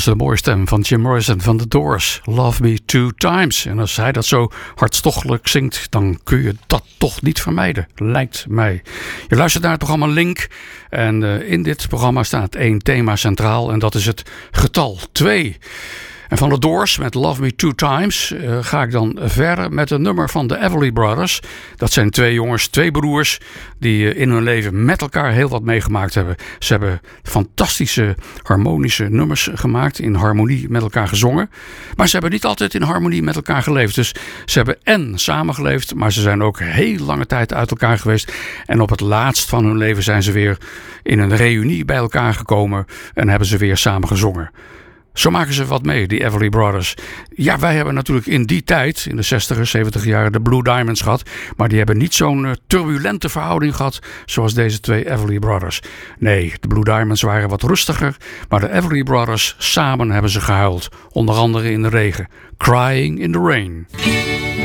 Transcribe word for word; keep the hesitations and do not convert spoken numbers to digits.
was de mooie stem van Jim Morrison van The Doors. Love Me Two Times. En als hij dat zo hartstochtelijk zingt, dan kun je dat toch niet vermijden. Lijkt mij. Je luistert naar het programma Link. En uh, in dit programma staat één thema centraal. En dat is het getal twee. En van de Doors met Love Me Two Times uh, ga ik dan verder met een nummer van de Everly Brothers. Dat zijn twee jongens, twee broers die uh, in hun leven met elkaar heel wat meegemaakt hebben. Ze hebben fantastische harmonische nummers gemaakt, in harmonie met elkaar gezongen. Maar ze hebben niet altijd in harmonie met elkaar geleefd. Dus ze hebben en samengeleefd, maar ze zijn ook heel lange tijd uit elkaar geweest. En op het laatst van hun leven zijn ze weer in een reunie bij elkaar gekomen en hebben ze weer samen gezongen. Zo maken ze wat mee, die Everly Brothers. Ja, wij hebben natuurlijk in die tijd, in de zestig, zeventig jaren, de Blue Diamonds gehad. Maar die hebben niet zo'n uh, turbulente verhouding gehad zoals deze twee Everly Brothers. Nee, de Blue Diamonds waren wat rustiger. Maar de Everly Brothers, samen hebben ze gehuild. Onder andere in de regen. Crying in the Rain.